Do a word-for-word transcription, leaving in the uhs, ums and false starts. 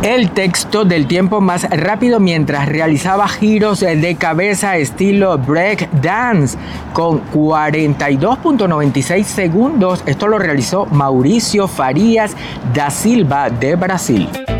el texto del tiempo más rápido mientras realizaba giros de cabeza estilo break dance con cuarenta y dos punto noventa y seis segundos. Esto lo realizó Mauricio Farias da Silva de Brasil.